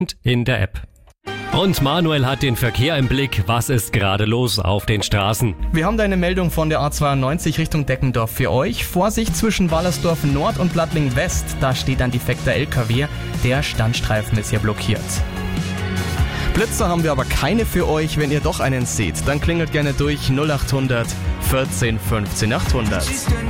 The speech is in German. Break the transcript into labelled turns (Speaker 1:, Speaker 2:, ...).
Speaker 1: in der App. Und Manuel hat den Verkehr im Blick. Was ist gerade los auf den Straßen?
Speaker 2: Wir haben da eine Meldung von der A92 Richtung Deckendorf für euch. Vorsicht zwischen Wallersdorf Nord und Blattling West. Da steht ein defekter LKW. Der Standstreifen ist hier blockiert. Blitzer haben wir aber keine für euch. Wenn ihr doch einen seht, dann klingelt gerne durch 0800 14 15 800.